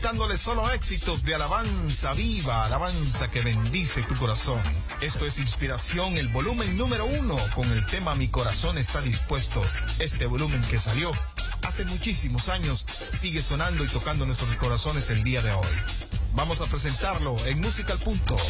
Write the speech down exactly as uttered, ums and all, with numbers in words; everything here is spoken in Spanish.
dándole solo éxitos de alabanza viva, alabanza que bendice tu corazón. Esto es Inspiración, el volumen número uno, con el tema Mi Corazón Está Dispuesto. Este volumen que salió hace muchísimos años sigue sonando y tocando nuestros corazones el día de hoy. Vamos a presentarlo en Música al Punto.